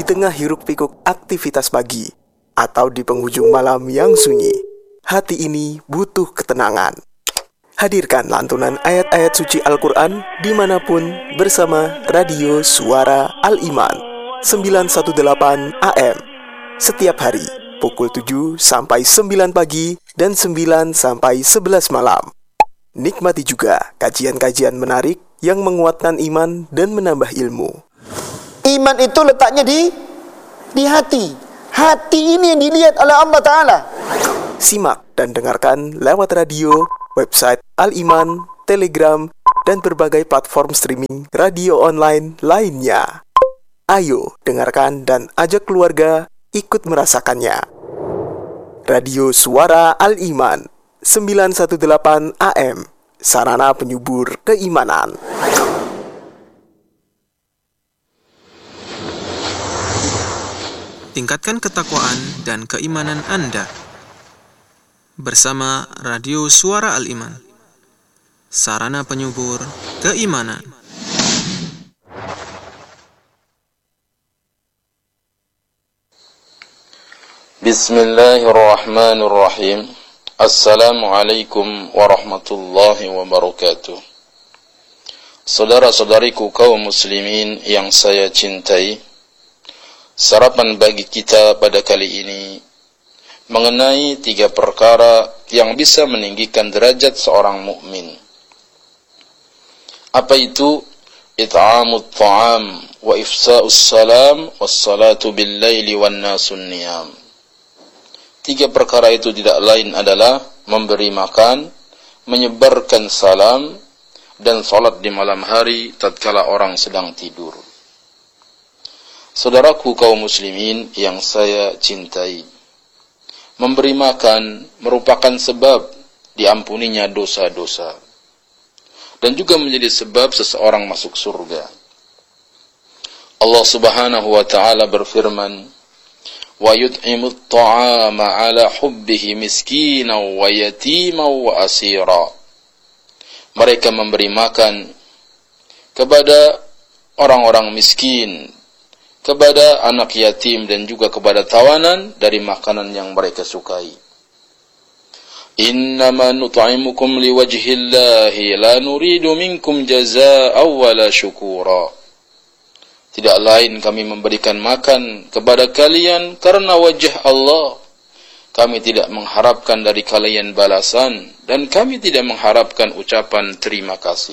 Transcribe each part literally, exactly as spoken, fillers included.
tengah hiruk-pikuk aktivitas pagi, atau di penghujung malam yang sunyi, hati ini butuh ketenangan. Hadirkan lantunan ayat-ayat suci Al-Quran dimanapun bersama Radio Suara Al-Iman sembilan satu delapan A M setiap hari pukul tujuh sampai sembilan pagi dan sembilan sampai sebelas malam. Nikmati juga kajian-kajian menarik yang menguatkan iman dan menambah ilmu. Iman itu letaknya di di hati. Hati ini yang dilihat oleh Allah Ta'ala. Simak dan dengarkan lewat radio, website Al-Iman, Telegram, dan berbagai platform streaming radio online lainnya. Ayo dengarkan dan ajak keluarga ikut merasakannya. Radio Suara Al-Iman sembilan satu delapan A M, sarana penyubur keimanan. Tingkatkan ketakwaan dan keimanan Anda bersama Radio Suara Al-Iman, sarana penyubur keimanan. Bismillahirrahmanirrahim. Assalamualaikum warahmatullahi wabarakatuh. Saudara-saudariku kaum muslimin yang saya cintai, sarapan bagi kita pada kali ini mengenai tiga perkara yang bisa meninggikan derajat seorang mukmin. Apa itu? It'amut ta'am wa ifsa'us salam wassalatu bil laili wan nasun niyam. Tiga perkara itu tidak lain adalah memberi makan, menyebarkan salam, dan salat di malam hari tatkala orang sedang tidur. Saudaraku kaum muslimin yang saya cintai, memberi makan merupakan sebab diampuninya dosa-dosa, dan juga menjadi sebab seseorang masuk surga. Allah Subhanahu wa ta'ala berfirman, wa yut'imut ta'ama ala hubbihi miskinan wa yatiman wa asira. Mereka memberi makan kepada orang-orang miskin, kepada anak yatim, dan juga kepada tawanan dari makanan yang mereka sukai. Innama nut'imukum liwajhillahi la nuridu minkum jazaa'an wala syukura. Tidak lain kami memberikan makan kepada kalian karena wajah Allah. Kami tidak mengharapkan dari kalian balasan, dan kami tidak mengharapkan ucapan terima kasih.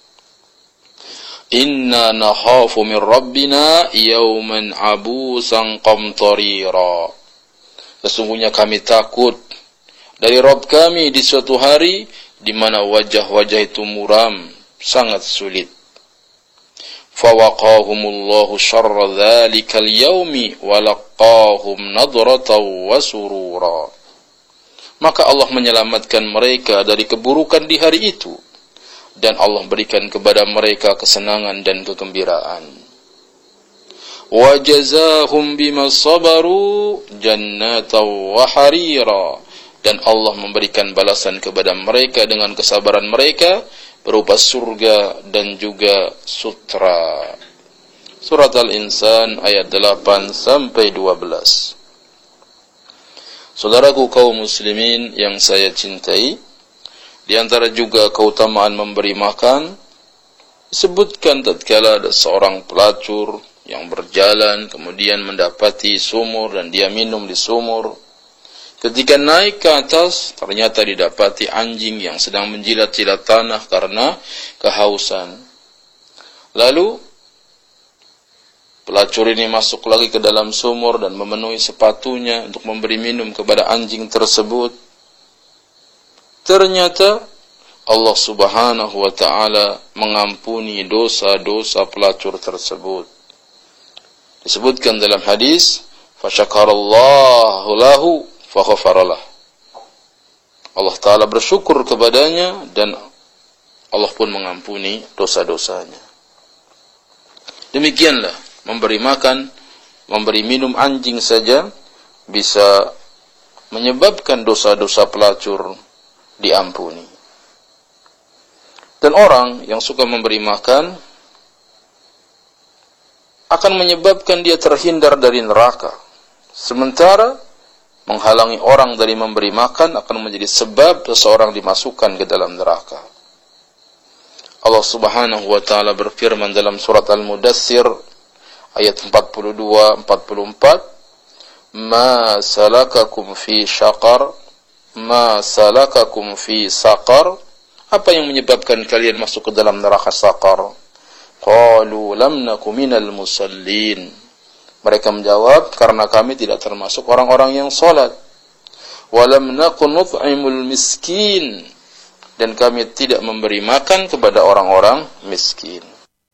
Inna nakhafu min rabbina yawman abusan qamtarira. Sesungguhnya kami takut dari Rabb kami di suatu hari di mana wajah-wajah itu muram, sangat sulit. Fawaqahumullahu syarra dhalikal yawmi walaqahum nadratan wa surura. Maka Allah menyelamatkan mereka dari keburukan di hari itu, dan Allah berikan kepada mereka kesenangan dan kegembiraan. Wa jazahum bima sabaru jannatan wa harira. Dan Allah memberikan balasan kepada mereka dengan kesabaran mereka berupa surga dan juga sutra. Surat Al-Insan ayat delapan sampai dua belas. Saudaraku kaum muslimin yang saya cintai, di antara juga keutamaan memberi makan, disebutkan tatkala ada seorang pelacur yang berjalan kemudian mendapati sumur dan dia minum di sumur. Ketika naik ke atas, ternyata didapati anjing yang sedang menjilat-jilat tanah karena kehausan. Lalu pelacur ini masuk lagi ke dalam sumur dan memenuhi sepatunya untuk memberi minum kepada anjing tersebut. Ternyata Allah Subhanahu wa ta'ala mengampuni dosa-dosa pelacur tersebut. Disebutkan dalam hadis, fasyakarallahu lahu faghfaralah. Allah Ta'ala bersyukur kepadanya dan Allah pun mengampuni dosa-dosanya. Demikianlah memberi makan, memberi minum anjing saja bisa menyebabkan dosa-dosa pelacur diampuni. Dan orang yang suka memberi makan akan menyebabkan dia terhindar dari neraka. Sementara menghalangi orang dari memberi makan akan menjadi sebab seseorang dimasukkan ke dalam neraka. Allah Subhanahu wa taala berfirman dalam surat Al-Mudaththir ayat empat puluh dua empat puluh empat, "Ma salakakum fi syaqar? Ma salakakum fi saqar?" Apa yang menyebabkan kalian masuk ke dalam neraka Saqar? Qalu lam naku minal musallin. Mereka menjawab, karena kami tidak termasuk orang-orang yang salat. Wa lam naku nut'imul miskin. Dan kami tidak memberi makan kepada orang-orang miskin.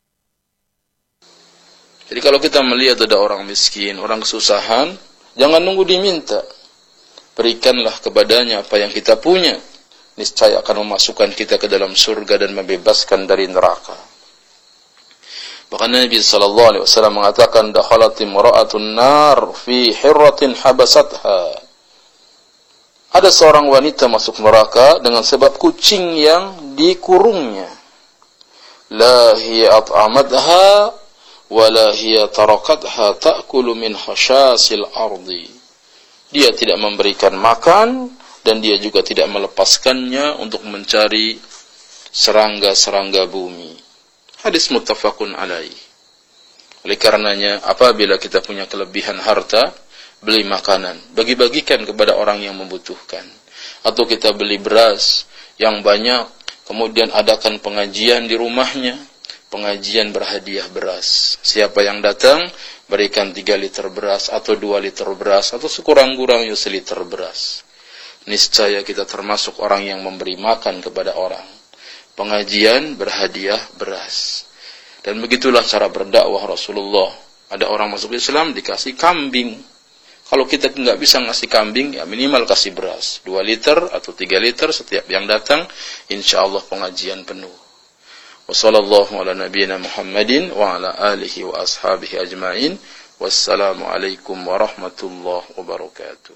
Jadi kalau kita melihat ada orang miskin, orang kesusahan, jangan nunggu diminta. Berikanlah kepadanya apa yang kita punya. Niscaya akan memasukkan kita ke dalam surga dan membebaskan dari neraka. Bahkan Nabi sallallahu alaihi wasallam mengatakan, dakhalat imra'atun nar fi hirratin habasatha. Ada seorang wanita masuk neraka dengan sebab kucing yang dikurungnya. La hiya at'amatha wa la hiya tarakatha ta'kulu min khashasil ardi. Dia tidak memberikan makan dan dia juga tidak melepaskannya untuk mencari serangga-serangga bumi. Hadis muttafaqun alaih. Oleh karenanya, apabila kita punya kelebihan harta, beli makanan, bagi-bagikan kepada orang yang membutuhkan. Atau kita beli beras yang banyak, kemudian adakan pengajian di rumahnya, pengajian berhadiah beras. Siapa yang datang, berikan tiga liter beras, atau dua liter beras, atau sekurang-kurangnya seliter beras. Niscaya kita termasuk orang yang memberi makan kepada orang. Pengajian berhadiah beras. Dan begitulah cara berdakwah Rasulullah. Ada orang masuk Islam dikasih kambing. Kalau kita nggak bisa ngasih kambing, ya minimal kasih beras. Dua liter atau tiga liter setiap yang datang, insya Allah pengajian penuh. Wassallallahu ala nabiyyina Muhammadin wa ala alihi wa ashabihi ajma'in. Wassalamualaikum warahmatullahi wabarakatuh.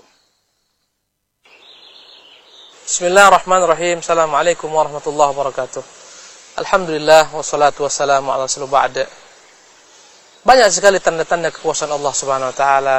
Bismillahirrahmanirrahim. Assalamualaikum warahmatullahi wabarakatuh. Alhamdulillah wassalatu wassalamu ala rasulillah ba'da. Banyak sekali tanda-tanda kekuasaan Allah Subhanahu wa taala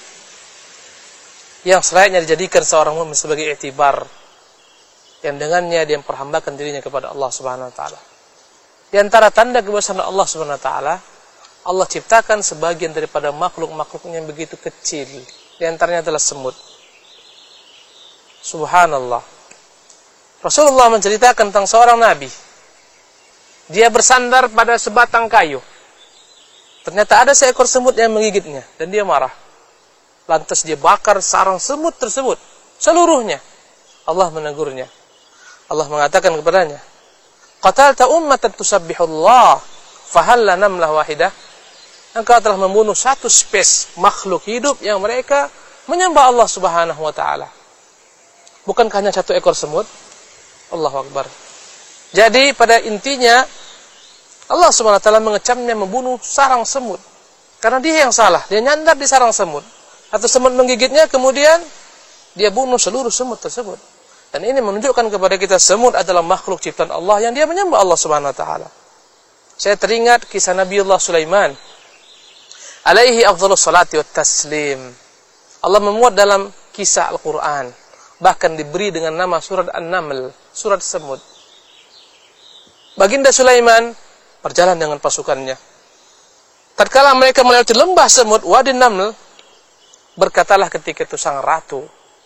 yang selayaknya dijadikan seorang mukmin sebagai i'tibar, yang dengannya dia memperhambakan dirinya kepada Allah Subhanahu wa taala. Di antara tanda kekuasaan Allah Subhanahu wa taala, Allah ciptakan sebagian daripada makhluk-makhluknya yang begitu kecil. Di antaranya adalah semut. Subhanallah. Rasulullah menceritakan tentang seorang nabi. Dia bersandar pada sebatang kayu. Ternyata ada seekor semut yang menggigitnya dan dia marah. Lantas dia bakar sarang semut tersebut seluruhnya. Allah menegurnya. Allah mengatakan kepadanya, "Qatalta ummatan tusabbihullah, fahalla namlah wahidah." Engkau telah membunuh satu spesies makhluk hidup yang mereka menyembah Allah Subhanahu wa taala. Bukankah hanya satu ekor semut? Allahu Akbar. Jadi pada intinya Allah Subhanahu wa taala mengecamnya membunuh sarang semut. Karena dia yang salah, dia nyandar di sarang semut. Atau semut menggigitnya, kemudian dia bunuh seluruh semut tersebut. Dan ini menunjukkan kepada kita semut adalah makhluk ciptaan Allah yang dia menyembah Allah Subhanahu wa taala. Saya teringat kisah Nabiullah Sulaiman alaihi afdhalus salati wat taslim. Allah memuat dalam kisah Al-Qur'an, bahkan diberi dengan nama surat An-Naml, surat semut. Baginda Sulaiman berjalan dengan pasukannya. Tatkala mereka melewati lembah semut, Wadi Naml, berkatalah ketika itu sang ratu,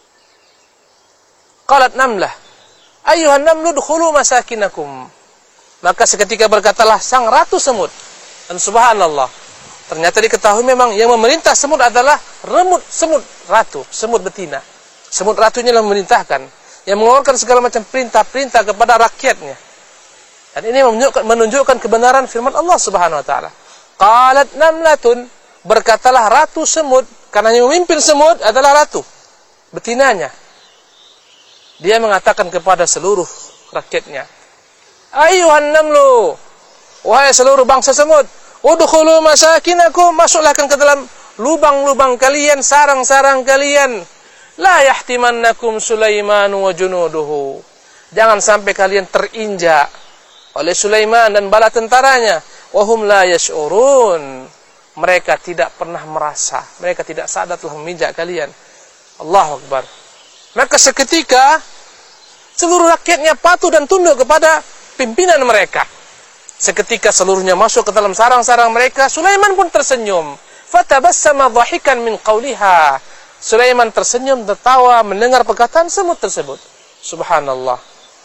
qalat namlah, ayyuhan namlu dukhulu masakinakum. Maka seketika berkatalah sang ratu semut. Dan subhanallah, ternyata diketahui memang yang memerintah semut adalah remut semut ratu, semut betina. Semut ratunya yang memerintahkan, yang mengeluarkan segala macam perintah-perintah kepada rakyatnya. Dan ini menunjukkan, menunjukkan kebenaran firman Allah Subhanahu wa taala. Qalat namlatun, berkatalah ratu semut, karena yang memimpin semut adalah ratu, betinanya. Dia mengatakan kepada seluruh rakyatnya, ayyuhan namlu, wahai seluruh bangsa semut, udkhulu masakinakum, masuklah ke dalam lubang-lubang kalian, sarang-sarang kalian. La yahtimannakum Sulaiman wa junuduhu. Jangan sampai kalian terinjak oleh Sulaiman dan bala tentaranya. Wahum la yash'urun. mereka tidak pernah merasa, mereka tidak sadar telah memijak kalian. Allahu Akbar. Maka seketika seluruh rakyatnya patuh dan tunduk kepada pimpinan mereka. Seketika seluruhnya masuk ke dalam sarang-sarang mereka. Sulaiman pun tersenyum. Fatabassama dhahikan min qawliha. Sulaiman tersenyum, tertawa mendengar perkataan semut tersebut. Subhanallah.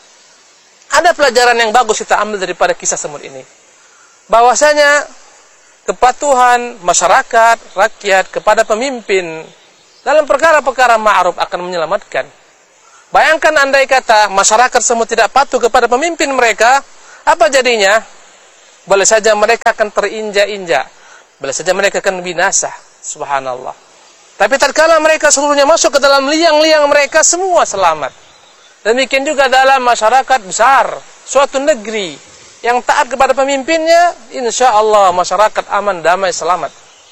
Ada pelajaran yang bagus kita ambil daripada kisah semut ini. Bahwasanya kepatuhan masyarakat, rakyat kepada pemimpin dalam perkara-perkara ma'ruf akan menyelamatkan. Bayangkan andai kata masyarakat semua tidak patuh kepada pemimpin mereka, apa jadinya? Boleh saja mereka akan terinjak-injak, boleh saja mereka akan binasa. Subhanallah. Tapi tatkala mereka seluruhnya masuk ke dalam liang-liang mereka, semua selamat. Demikian juga dalam masyarakat besar, suatu negeri yang taat kepada pemimpinnya, insya Allah masyarakat aman, damai, selamat.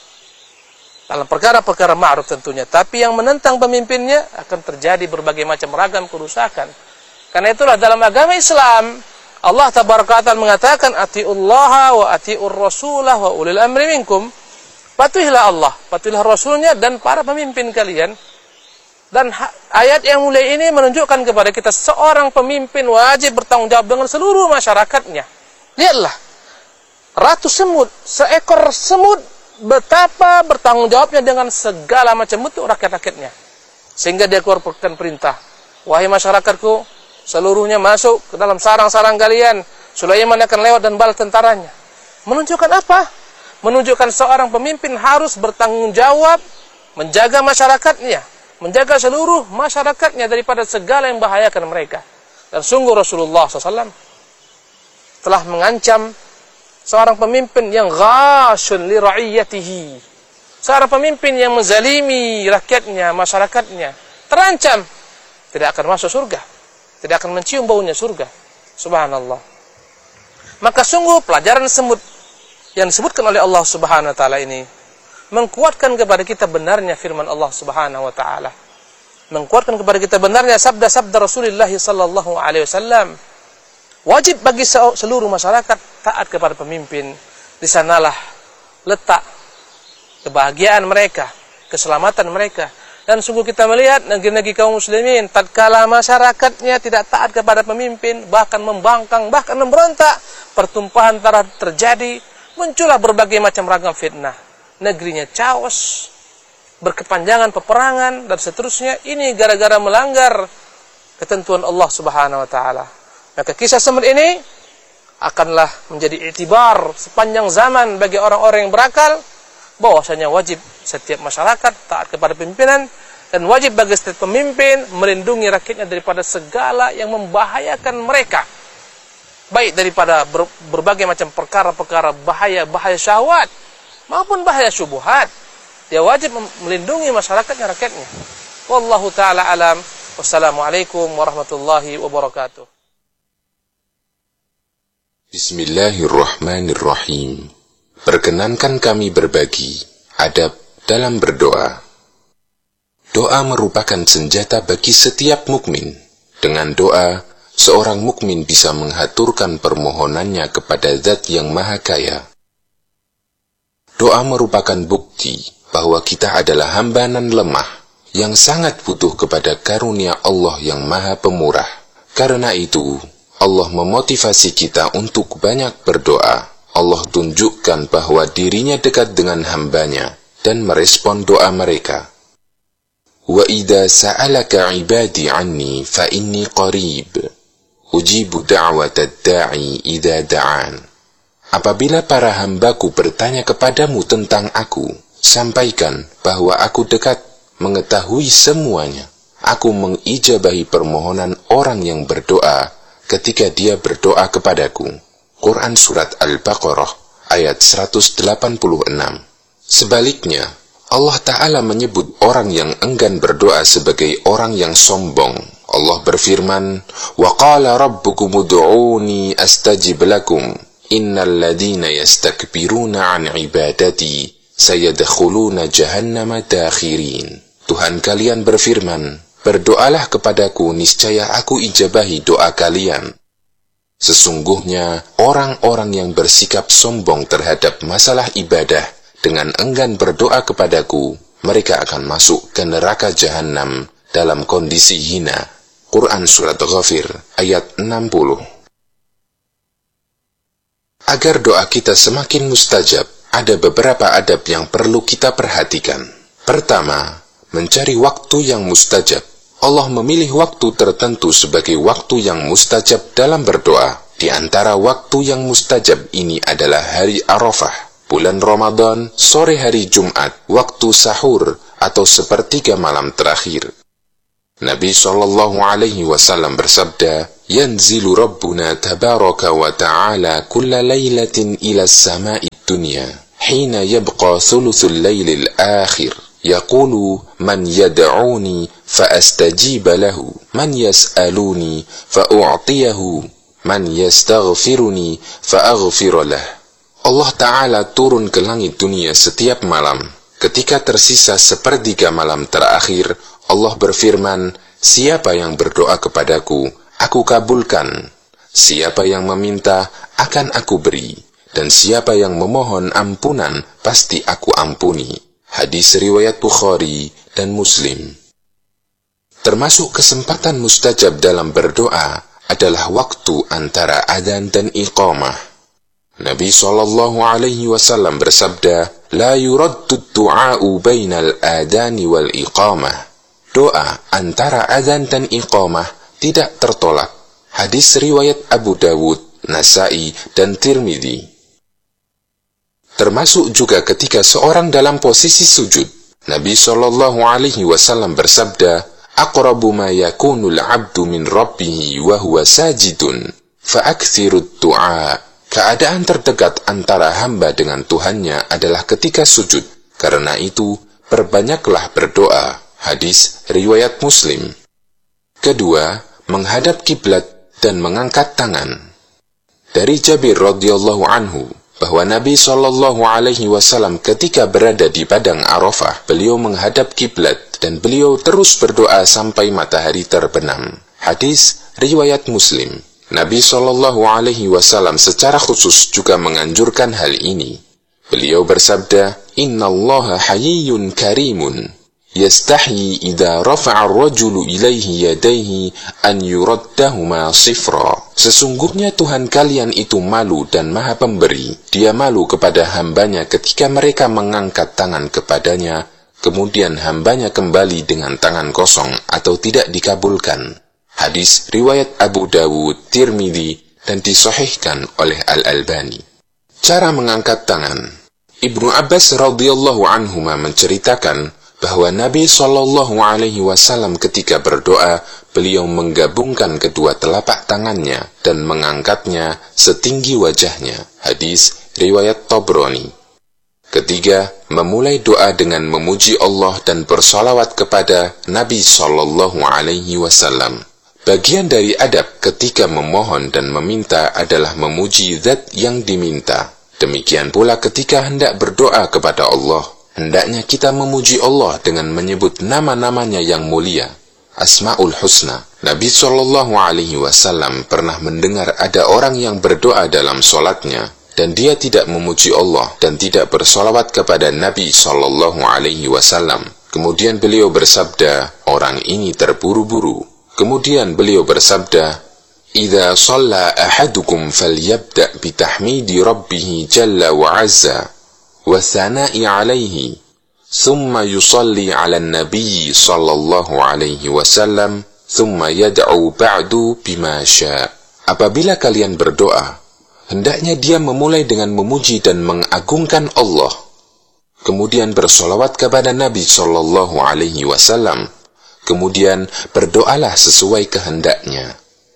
Dalam perkara-perkara ma'ruf tentunya. Tapi yang menentang pemimpinnya akan terjadi berbagai macam ragam kerusakan. Karena itulah dalam agama Islam, Allah tabaraka wa ta'ala mengatakan, atiullaha wa atiur rasulah wa ulil amri minkum. Patuhilah Allah, patuhilah Rasulnya dan para pemimpin kalian. Dan ayat yang mulia ini menunjukkan kepada kita seorang pemimpin wajib bertanggung jawab dengan seluruh masyarakatnya. Lihatlah, ratu semut, seekor semut betapa bertanggung jawabnya dengan segala macam bentuk rakyat-rakyatnya. Sehingga dia keluarkan perintah, wahai masyarakatku, seluruhnya masuk ke dalam sarang-sarang kalian. Sulaiman akan lewat dan bala tentaranya. Menunjukkan apa? Menunjukkan seorang pemimpin harus bertanggung jawab menjaga masyarakatnya, menjaga seluruh masyarakatnya daripada segala yang membahayakan mereka. Dan sungguh Rasulullah shallallahu alaihi wasallam telah mengancam seorang pemimpin yang ghashun li ra'iyatihi, seorang pemimpin yang menzalimi rakyatnya, masyarakatnya, terancam tidak akan masuk surga, tidak akan mencium baunya surga. Subhanallah. Maka sungguh pelajaran semut yang disebutkan oleh Allah Subhanahu wa taala ini mengkuatkan kepada kita benarnya firman Allah Subhanahu wa taala, mengkuatkan kepada kita benarnya sabda-sabda Rasulullah sallallahu alaihi wasallam. Wajib bagi seluruh masyarakat taat kepada pemimpin. Di sanalah letak kebahagiaan mereka, keselamatan mereka. Dan sungguh kita melihat negeri-negeri kaum muslimin, tatkala masyarakatnya tidak taat kepada pemimpin, bahkan membangkang, bahkan memberontak, pertumpahan darah terjadi, muncullah berbagai macam ragam fitnah. Negerinya chaos, berkepanjangan peperangan dan seterusnya. Ini gara-gara melanggar ketentuan Allah Subhanahu wa taala. Maka kisah semut ini akanlah menjadi iktibar sepanjang zaman bagi orang-orang yang berakal, bahwasanya wajib setiap masyarakat taat kepada pimpinan, dan wajib bagi setiap pemimpin melindungi rakyatnya daripada segala yang membahayakan mereka, baik daripada ber, berbagai macam perkara-perkara bahaya-bahaya syahwat maupun bahaya syubhat. Dia wajib melindungi masyarakatnya, rakyatnya. Wallahu ta'ala alam. Wassalamualaikum warahmatullahi wabarakatuh. Bismillahirrahmanirrahim. Perkenankan kami berbagi adab dalam berdoa. Doa merupakan senjata bagi setiap mukmin. Dengan doa, seorang mukmin bisa menghaturkan permohonannya kepada Zat yang Maha Kaya. Doa merupakan bukti bahwa kita adalah hamba nan lemah yang sangat butuh kepada karunia Allah yang Maha Pemurah. Karena itu, Allah memotivasi kita untuk banyak berdoa. Allah tunjukkan bahwa dirinya dekat dengan hambanya dan merespon doa mereka. Wa idza sa'alaka 'ibadi 'anni fa inni qarib ujibu da'watad da'i idza da'an. Apabila para hambaku bertanya kepadamu tentang aku, sampaikan bahwa aku dekat, mengetahui semuanya. Aku mengijabahi permohonan orang yang berdoa ketika dia berdoa kepadaku. Quran Surat Al-Baqarah ayat seratus delapan puluh enam. Sebaliknya, Allah Ta'ala menyebut orang yang enggan berdoa sebagai orang yang sombong. Allah berfirman, وَقَالَ رَبُّكُمُ دُعُونِي أَسْتَجِبْ لَكُمْ إِنَّ الَّذِينَ يَسْتَكْبِرُونَ عَنْ عِبَادَتِي سَيَدْخُلُونَ جَهَنَّمَ دَاخِرِينَ. Tuhan kalian berfirman, berdoalah kepadaku, niscaya aku ijabahi doa kalian. Sesungguhnya orang-orang yang bersikap sombong terhadap masalah ibadah dengan enggan berdoa kepadaku, mereka akan masuk ke neraka jahanam dalam kondisi hina. Quran Surat Ghafir ayat enam puluh. Agar doa kita semakin mustajab, ada beberapa adab yang perlu kita perhatikan. Pertama, mencari waktu yang mustajab. Allah memilih waktu tertentu sebagai waktu yang mustajab dalam berdoa. Di antara waktu yang mustajab ini adalah hari Arafah, bulan Ramadan, sore hari Jumat, waktu sahur, atau sepertiga malam terakhir. Nabi shallallahu alaihi wasallam bersabda, "Yanzilu Rabbuna tabaraka wa ta'ala kulla laylatin ila as-sama'i dunya, hina yabqa thuluthul laylil akhir. Yaqulu man yad'uni fa astajiba lahu, man yas'aluni fa u'tiyahu, man yastaghfiruni fa aghfir lah." Allah Ta'ala turun ke langit dunia setiap malam. Ketika tersisa sepertiga malam terakhir, Allah berfirman, "Siapa yang berdoa kepadaku, aku kabulkan. Siapa yang meminta, akan aku beri. Dan siapa yang memohon ampunan, pasti aku ampuni." Hadis riwayat Bukhari dan Muslim. Termasuk kesempatan mustajab dalam berdoa adalah waktu antara adzan dan iqamah. Nabi shallallahu alaihi wasallam bersabda, "La yuraddu du'a'u bainal adani wal iqamah." Doa antara adzan dan iqamah tidak tertolak. Hadis riwayat Abu Dawud, Nasai, dan Tirmidzi. Termasuk juga ketika seorang dalam posisi sujud. Nabi shallallahu alaihi wasallam bersabda, "Aqrabu ma yakunul 'abdu min rabbih wa huwa sajidun, fa aktsirud du'a." Keadaan terdekat antara hamba dengan Tuhannya adalah ketika sujud. Karena itu, perbanyaklah berdoa. Hadis riwayat Muslim. Kedua, menghadap kiblat dan mengangkat tangan. Dari Jabir radhiyallahu anhu bahwa Nabi shallallahu alaihi wasallam ketika berada di padang Arafah, beliau menghadap kiblat dan beliau terus berdoa sampai matahari terbenam. Hadis riwayat Muslim. Nabi shallallahu alaihi wasallam secara khusus juga menganjurkan hal ini. Beliau bersabda, "Innallaha hayyun karimun, yastahyi idza rafa'a ar-rajulu ilaihi yadayhi an yuraddahuma sifra." Sesungguhnya Tuhan kalian itu malu dan maha pemberi. Dia malu kepada hambanya ketika mereka mengangkat tangan kepadanya, kemudian hambanya kembali dengan tangan kosong atau tidak dikabulkan. Hadis riwayat Abu Dawud, Tirmidzi, dan disahihkan oleh Al-Albani. Cara mengangkat tangan. Ibnu Abbas radhiyallahu anhuma menceritakan bahwa Nabi shallallahu alaihi wasallam ketika berdoa, beliau menggabungkan kedua telapak tangannya dan mengangkatnya setinggi wajahnya. Hadis riwayat Tabrani. Ketiga, memulai doa dengan memuji Allah dan bersalawat kepada Nabi shallallahu alaihi wasallam. Bagian dari adab ketika memohon dan meminta adalah memuji zat yang diminta. Demikian pula ketika hendak berdoa kepada Allah, hendaknya kita memuji Allah dengan menyebut nama-namanya yang mulia, Asmaul Husna. Nabi shallallahu alaihi wasallam pernah mendengar ada orang yang berdoa dalam solatnya, dan dia tidak memuji Allah dan tidak bersolawat kepada Nabi shallallahu alaihi wasallam. Kemudian beliau bersabda, orang ini terburu-buru. Kemudian beliau bersabda, "Idza shalla ahadukum falyabda' bitahmidi rabbih jalla wa 'azza wa thana'i 'alaihi, thumma yusalli 'ala an-nabiy sallallahu alaihi wasallam, thumma yad'u ba'du bima syaa." Apabila kalian berdoa, hendaknya dia memulai dengan memuji dan mengagungkan Allah, kemudian bersolawat kepada Nabi sallallahu alaihi wasallam, kemudian berdoalah sesuai kehendaknya.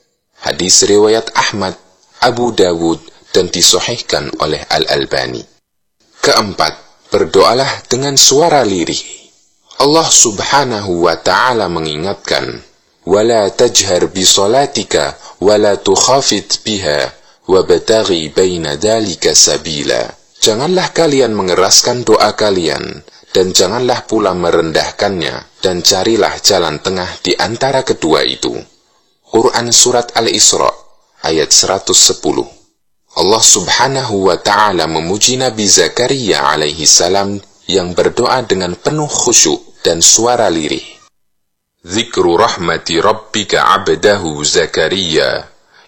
Hadis riwayat Ahmad, Abu Dawud, dan disahihkan oleh Al-Albani. Keempat, berdoalah dengan suara lirih. Allah subhanahu wa ta'ala mengingatkan, "Wala tajhar bi salatika, wala tukhafit biha, wabtaghi baina dhalika sabila." Janganlah kalian mengeraskan doa kalian, dan janganlah pula merendahkannya, dan carilah jalan tengah di antara kedua itu. Quran Surat Al-Isra, ayat seratus sepuluh. Allah subhanahu wa ta'ala memuji Nabi Zakaria alaihi salam yang berdoa dengan penuh khusyuk dan suara lirih. Zikru rahmati rabbika abdahu Zakaria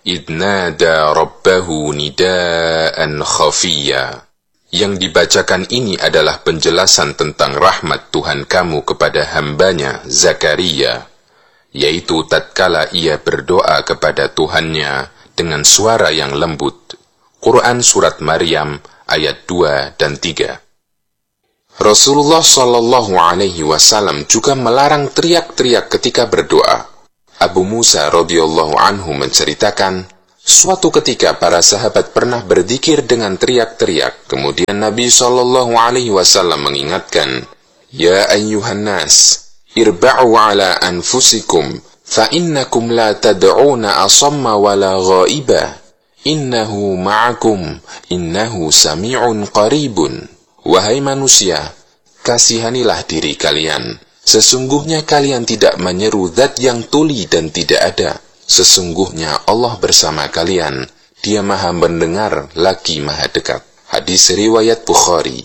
idnada rabbahu nidaan khafiyya. Yang dibacakan ini adalah penjelasan tentang rahmat Tuhan kamu kepada hambanya Zakaria, yaitu tatkala ia berdoa kepada Tuhannya dengan suara yang lembut. Quran Surat Maryam ayat dua dan tiga. Rasulullah Shallallahu Alaihi Wasallam juga melarang teriak-teriak ketika berdoa. Abu Musa radhiyallahu anhu menceritakan, suatu ketika para sahabat pernah berzikir dengan teriak-teriak. Kemudian Nabi Shallallahu Alaihi Wasallam mengingatkan, Ya ayyuhan nas, irba'u ala anfusikum, fa innakum la tad'una asamma wala ghaiba, innahu ma'akum, innahu sami'un qaribun. Wahai manusia, kasihanilah diri kalian. Sesungguhnya kalian tidak menyeru zat yang tuli dan tidak ada. Sesungguhnya Allah bersama kalian. Dia maha mendengar lagi maha dekat. Hadis riwayat Bukhari.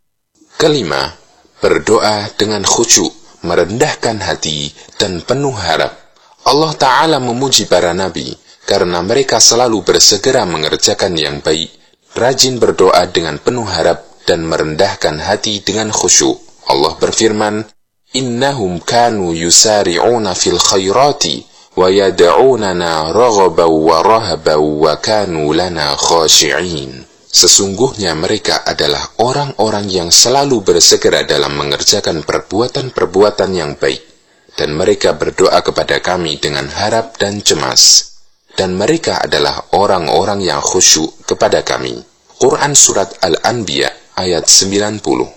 Kelima, berdoa dengan khusyuk, merendahkan hati dan penuh harap. Allah Ta'ala memuji para nabi karena mereka selalu bersegera mengerjakan yang baik, rajin berdoa dengan penuh harap dan merendahkan hati dengan khusyuk. Allah berfirman, Innahum kanu yusari'una fil khairati wa yad'unana raghaban wa rahaban wa kanu lana khashi'in. Sesungguhnya mereka adalah orang-orang yang selalu bersegera dalam mengerjakan perbuatan-perbuatan yang baik, dan mereka berdoa kepada kami dengan harap dan cemas, dan mereka adalah orang-orang yang khusyuk kepada kami. Quran Surat Al-Anbiya ayat sembilan puluh.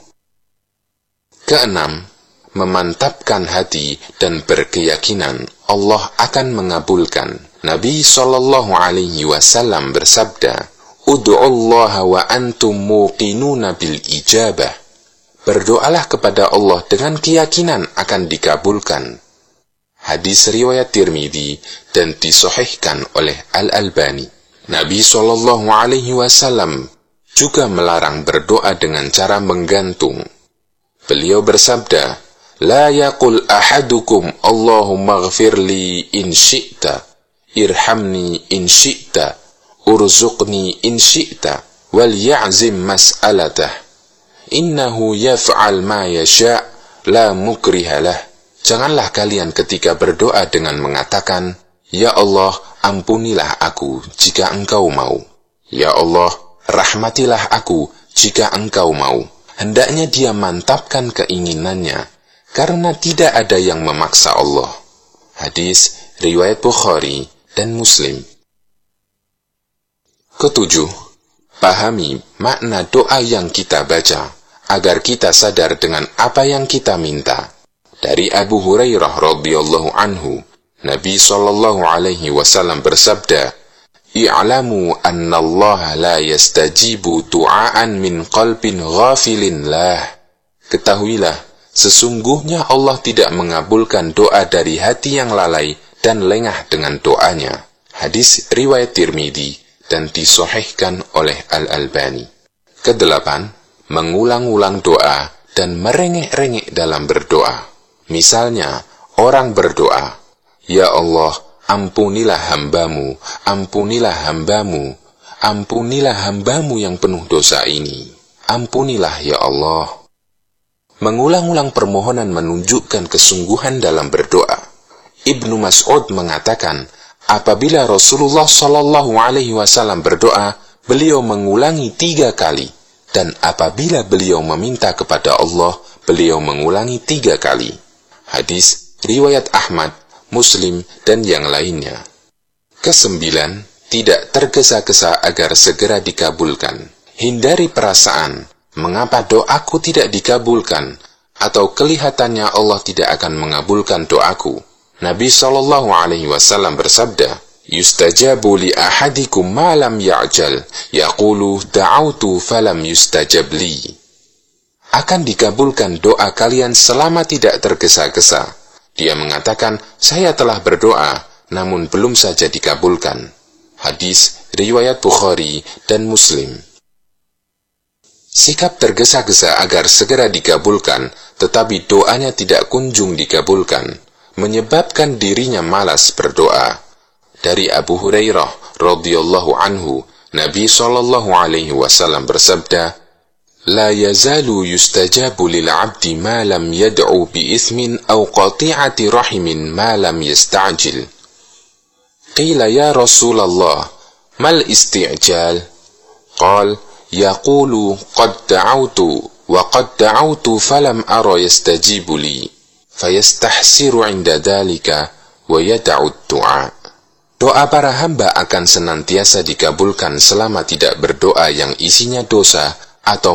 Keenam, memantapkan hati dan berkeyakinan Allah akan mengabulkan. Nabi Shallallahu Alaihi Wasallam bersabda, Udu'ullaha wa antum muqinuna bil ijabah. Berdoalah kepada Allah dengan keyakinan akan dikabulkan. Hadis riwayat Tirmidzi dan disahihkan oleh Al-Albani. Nabi Shallallahu Alaihi Wasallam juga melarang berdoa dengan cara menggantung. Beliau bersabda, La yaqul ahadukum Allahumma ghafirli in syi'ta, irhamni in syi'ta, urzuqni in syi'ta, wal ya'zim mas'alatah. Innahu yaf'al ma yasha' la mukrihalah. Janganlah kalian ketika berdoa dengan mengatakan, Ya Allah, ampunilah aku jika engkau mau. Ya Allah, rahmatilah aku jika engkau mau. Hendaknya dia mantapkan keinginannya, karena tidak ada yang memaksa Allah. Hadis riwayat Bukhari dan Muslim. Ketujuh, pahami makna doa yang kita baca, agar kita sadar dengan apa yang kita minta. Dari Abu Hurairah radhiyallahu anhu, Nabi Shallallahu Alaihi Wasallam bersabda, I'lamu anna Allah la yastajibu du'aan min qalbin ghafilin lah. Ketahuilah, sesungguhnya Allah tidak mengabulkan doa dari hati yang lalai dan lengah dengan doanya. Hadis riwayat Tirmidzi dan disahihkan oleh Al-Albani. Kedelapan, mengulang-ulang doa dan merengek-rengek dalam berdoa. Misalnya, orang berdoa, Ya Allah, ampunilah hambamu, ampunilah hambamu, ampunilah hambamu yang penuh dosa ini. Ampunilah ya Allah. Mengulang-ulang permohonan menunjukkan kesungguhan dalam berdoa. Ibnu Mas'ud mengatakan, apabila Rasulullah Shallallahu Alaihi Wasallam berdoa, beliau mengulangi tiga kali, dan apabila beliau meminta kepada Allah, beliau mengulangi tiga kali. Hadis riwayat Ahmad, Muslim, dan yang lainnya. Kesembilan, tidak tergesa-gesa agar segera dikabulkan. Hindari perasaan, mengapa doaku tidak dikabulkan, atau kelihatannya Allah tidak akan mengabulkan doaku. Nabi Shallallahu Alaihi Wasallam bersabda, Yustajabu li ahadikum ma lam ya'jal, yaqulu da'autu falam yustajab li. Akan dikabulkan doa kalian selama tidak tergesa-gesa. Dia mengatakan, saya telah berdoa, namun belum saja dikabulkan. Hadis riwayat Bukhari dan Muslim. Sikap tergesa-gesa agar segera dikabulkan, tetapi doanya tidak kunjung dikabulkan, menyebabkan dirinya malas berdoa. Dari Abu Hurairah radhiyallahu anhu, Nabi sallallahu alaihi wasallam bersabda, "La yazalu yustajabu lil 'abdi ma lam yad'u bi ithmin aw qati'ati rahimin ma lam yasta'jil." Qila ya Rasulullah, mal isti'jal? Qal, yaqulu qad da'awtu wa qad da'awtu falam ara yastajibu li, fayastahsiru 'inda dhalika wa yad'u ad-du'a. Doa para hamba akan senantiasa dikabulkan selama tidak berdoa yang isinya dosa atau